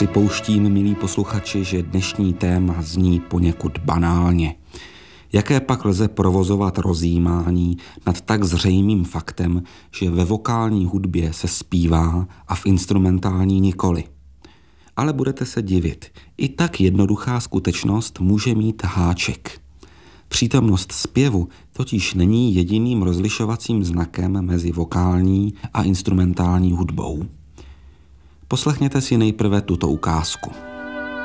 Připouštím, milí posluchači, že dnešní téma zní poněkud banálně. Jaké pak lze provozovat rozjímání nad tak zřejmým faktem, že ve vokální hudbě se zpívá a v instrumentální nikoli? Ale budete se divit, i tak jednoduchá skutečnost může mít háček. Přítomnost zpěvu totiž není jediným rozlišovacím znakem mezi vokální a instrumentální hudbou. Poslechněte si nejprve tuto ukázku.